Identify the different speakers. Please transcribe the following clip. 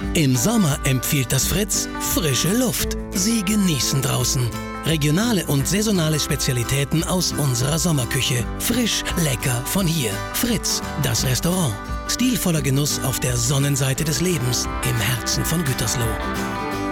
Speaker 1: Im Sommer empfiehlt das Fritz frische Luft. Sie genießen draußen. Regionale und saisonale Spezialitäten aus unserer Sommerküche. Frisch, lecker von hier. Fritz, das Restaurant. Stilvoller Genuss auf der Sonnenseite des Lebens im Herzen von Gütersloh.